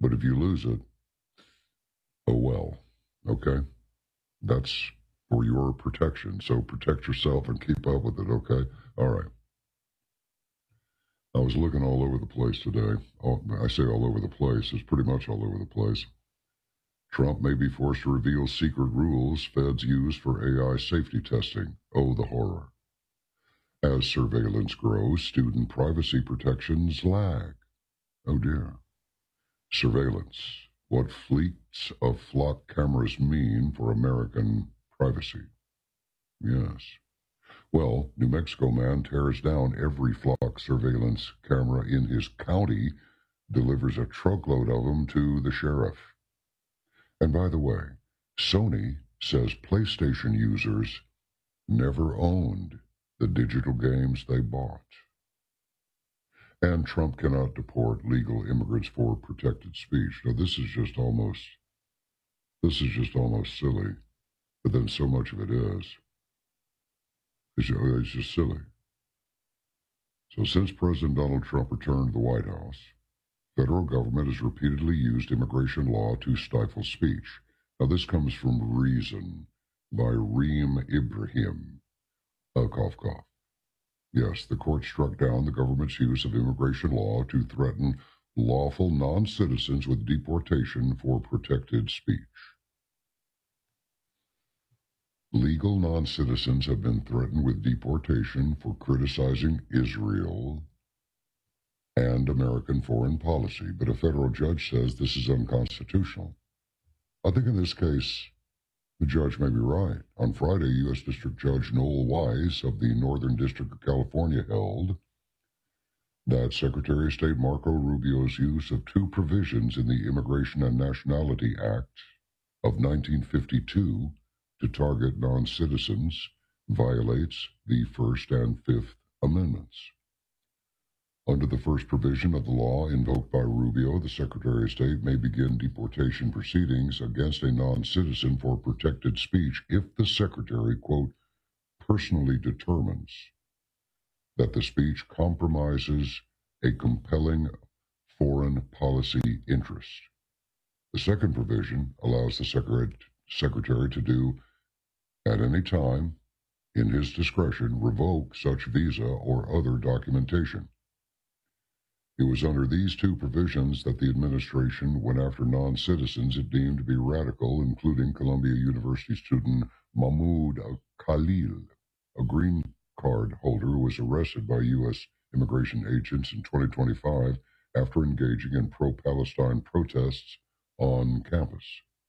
But if you lose it, oh well. Okay? That's for your protection. So protect yourself and keep up with it, okay? All right. I was looking all over the place today. I say all over the place. It's pretty much all over the place. Trump may be forced to reveal secret rules feds use for AI safety testing. Oh, the horror. As surveillance grows, student privacy protections lag. Oh dear. Surveillance. What fleets of flock cameras mean for American privacy. Yes. Well, New Mexico man tears down every flock surveillance camera in his county, delivers a truckload of them to the sheriff. And by the way, Sony says PlayStation users never owned the digital games they bought. And Trump cannot deport legal immigrants for protected speech. Now, this is just almost silly. But then so much of it is. It's just silly. So since President Donald Trump returned to the White House, federal government has repeatedly used immigration law to stifle speech. Now, this comes from Reason by Reem Ibrahim. Cough, cough. Yes, the court struck down the government's use of immigration law to threaten lawful non-citizens with deportation for protected speech. Legal non-citizens have been threatened with deportation for criticizing Israel and American foreign policy, but a federal judge says this is unconstitutional. I think in this case, the judge may be right. On Friday, U.S. District Judge Noel Wise of the Northern District of California held that Secretary of State Marco Rubio's use of two provisions in the Immigration and Nationality Act of 1952 to target non-citizens violates the First and Fifth Amendments. Under the first provision of the law invoked by Rubio, the Secretary of State may begin deportation proceedings against a non-citizen for protected speech if the Secretary, quote, personally determines that the speech compromises a compelling foreign policy interest. The second provision allows the Secretary to do, at any time, in his discretion, revoke such visa or other documentation. It was under these two provisions that the administration went after non-citizens it deemed to be radical, including Columbia University student Mahmoud Khalil, a green card holder who was arrested by U.S. immigration agents in 2025 after engaging in pro-Palestine protests on campus.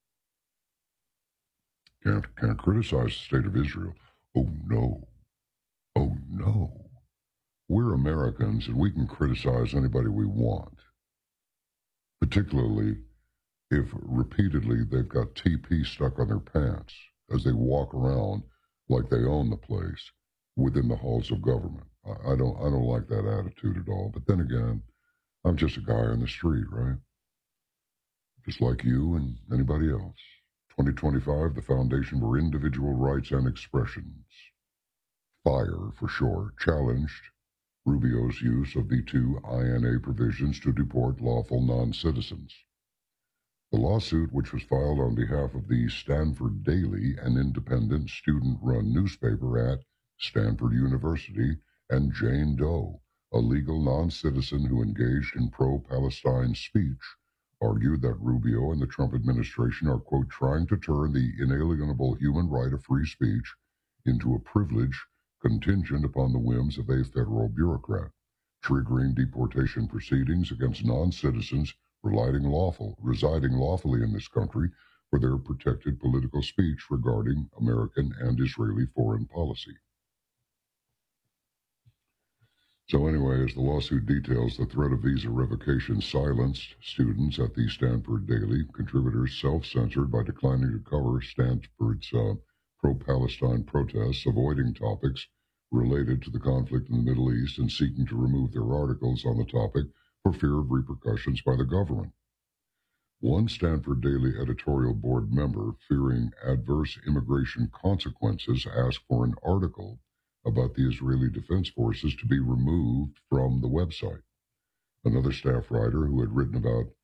Can't criticize the state of Israel. Oh, no. Oh, no. We're Americans, and we can criticize anybody we want, particularly if repeatedly they've got TP stuck on their pants as they walk around like they own the place within the halls of government. I don't like that attitude at all. But then again, I'm just a guy on the street, right? Just like you and anybody else. 2025, the Foundation for Individual Rights and Expressions, FIRE for short, challenged Rubio's use of the two INA provisions to deport lawful non-citizens. The lawsuit, which was filed on behalf of the Stanford Daily, an independent student-run newspaper at Stanford University, and Jane Doe, a legal non-citizen who engaged in pro-Palestine speech, argued that Rubio and the Trump administration are, quote, trying to turn the inalienable human right of free speech into a privilege contingent upon the whims of a federal bureaucrat, triggering deportation proceedings against non-citizens residing lawfully in this country for their protected political speech regarding American and Israeli foreign policy. So anyway, as the lawsuit details, the threat of visa revocation silenced students at the Stanford Daily, contributors self-censored by declining to cover Stanford's pro-Palestine protests, avoiding topics related to the conflict in the Middle East, and seeking to remove their articles on the topic for fear of repercussions by the government. One Stanford Daily editorial board member, fearing adverse immigration consequences, asked for an article about the Israeli Defense Forces to be removed from the website. Another staff writer who had written about